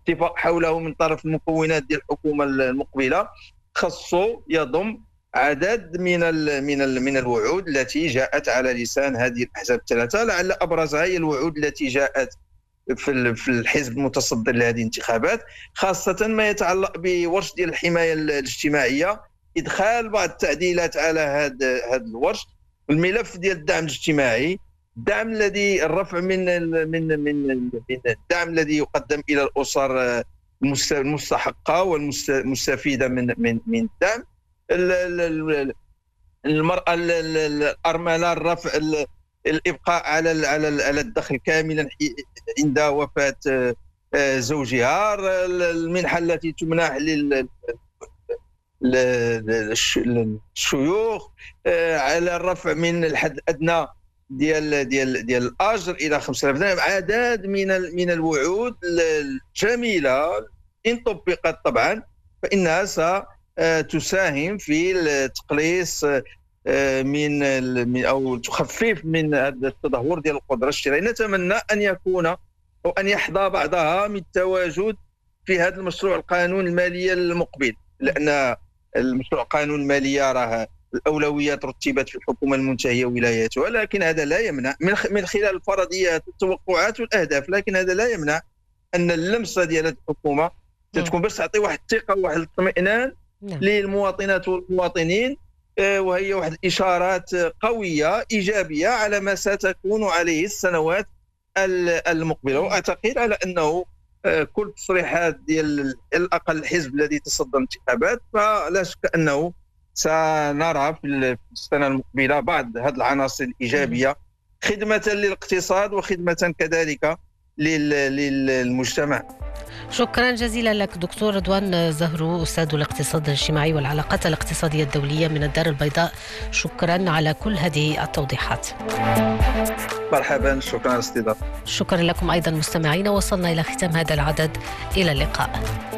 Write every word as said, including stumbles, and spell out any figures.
اتفاق حوله من طرف المكونات ديال الحكومه المقبله، خصو يضم عدد من ال من ال من الوعود التي جاءت على لسان هذه الاحزاب الثلاثه. لعل ابرزها هي الوعود التي جاءت في في الحزب المتصدر لهذه الانتخابات، خاصه ما يتعلق بورش ديال الحمايه الاجتماعيه، ادخال بعض التعديلات على هذا هذا الورش. الملف ديال الدعم الاجتماعي، الدعم الذي الرفع من من من من الدعم الذي يقدم الى الاسر المستحقه والمستفيده من من من الدعم. المراه الارمله، الرفع الابقاء على على الدخل كاملا عند وفاه زوجها، المنحه التي تمنح لل الشيوخ، على الرفع من الحد الادنى ديال ديال ديال الاجر الى خمسة آلاف درهم. عدد من من الوعود الجميله ان طبقت طبعا فانها ستساهم في التقليص من او تخفف من هذا التدهور ديال القدره الشرائيه. نتمنى ان يكون او ان يحظى بعضها من التواجد في هذا المشروع القانون الماليه المقبل، لان المشروع قانون الماليه راه الاولويات رتبت في الحكومه المنتهيه ولايتها، لكن هذا لا يمنع من خلال الفرضيات والتوقعات والاهداف، لكن هذا لا يمنع ان اللمسه ديال الحكومه تكون باش تعطي واحد الثقه وواحد الاطمئنان للمواطنات والمواطنين، وهي واحد الاشارات قويه ايجابيه على ما ستكون عليه السنوات المقبله. واعتقد على انه كل تصريحات ديال الاقل الحزب الذي تصدر الانتخابات، فلا شك انه سنرى في السنه المقبله بعض هذه العناصر الايجابيه خدمه للاقتصاد وخدمه كذلك للمجتمع. شكرا جزيلا لك دكتور رضوان زهرو، أستاذ الاقتصاد الاجتماعي والعلاقات الاقتصادية الدولية من الدار البيضاء. شكرا على كل هذه التوضيحات. مرحبا، شكرا على الاستضافة. شكرا لكم أيضا مستمعينا، وصلنا إلى ختام هذا العدد، إلى اللقاء.